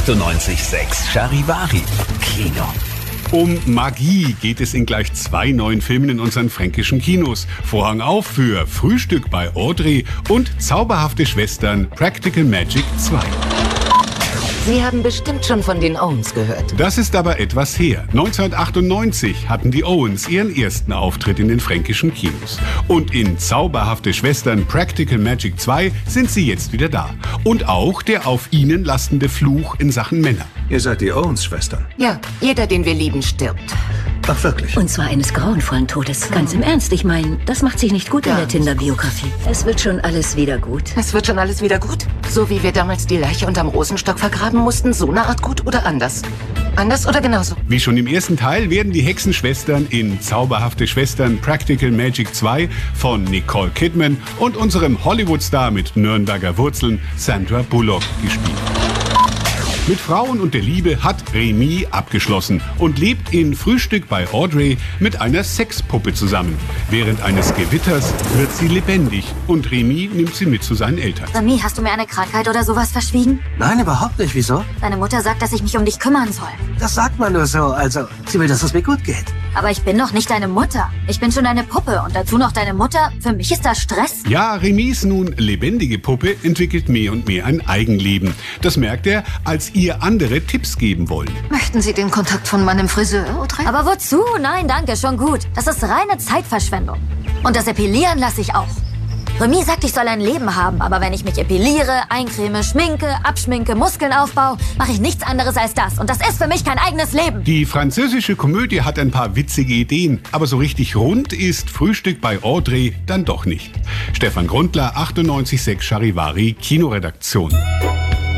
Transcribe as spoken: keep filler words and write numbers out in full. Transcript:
achtundneunzig Komma sechs Charivari Kino. Um Magie geht es in gleich zwei neuen Filmen in unseren fränkischen Kinos. Vorhang auf für Frühstück bei Audrey und Zauberhafte Schwestern Practical Magic zwei. Sie haben bestimmt schon von den Owens gehört. Das ist aber etwas her. neunzehnhundertachtundneunzig hatten die Owens ihren ersten Auftritt in den fränkischen Kinos. Und in Zauberhafte Schwestern Practical Magic zwei sind sie jetzt wieder da. Und auch der auf ihnen lastende Fluch in Sachen Männer. Ihr seid die Owens-Schwestern. Ja, jeder, den wir lieben, stirbt. Ach, wirklich? Und zwar eines grauenvollen Todes. Ganz im Ernst, ich meine, das macht sich nicht gut in der Tinder-Biografie. Es wird schon alles wieder gut. Es wird schon alles wieder gut? So wie wir damals die Leiche unterm Rosenstock vergraben mussten, so eine Art gut oder anders? Anders oder genauso? Wie schon im ersten Teil werden die Hexenschwestern in Zauberhafte Schwestern Practical Magic zwei von Nicole Kidman und unserem Hollywood-Star mit Nürnberger Wurzeln Sandra Bullock gespielt. Mit Frauen und der Liebe hat Remy abgeschlossen und lebt in Frühstück bei Audrey mit einer Sexpuppe zusammen. Während eines Gewitters wird sie lebendig und Remy nimmt sie mit zu seinen Eltern. Remy, hast du mir eine Krankheit oder sowas verschwiegen? Nein, überhaupt nicht. Wieso? Deine Mutter sagt, dass ich mich um dich kümmern soll. Das sagt man nur so. Also, sie will, dass es mir gut geht. Aber ich bin doch nicht deine Mutter. Ich bin schon deine Puppe und dazu noch deine Mutter. Für mich ist das Stress. Ja, Remys nun lebendige Puppe entwickelt mehr und mehr ein Eigenleben. Das merkt er, als ihr andere Tipps geben wollen. Möchten Sie den Kontakt von meinem Friseur, Audrey? Aber wozu? Nein, danke, schon gut. Das ist reine Zeitverschwendung. Und das Epilieren lasse ich auch. Remy sagt, ich soll ein Leben haben, aber wenn ich mich epiliere, eincreme, schminke, abschminke, Muskeln aufbaue, mache ich nichts anderes als das. Und das ist für mich kein eigenes Leben. Die französische Komödie hat ein paar witzige Ideen, aber so richtig rund ist Frühstück bei Audrey dann doch nicht. Stefan Grundler, achtundneunzig Komma sechs Charivari Kinoredaktion.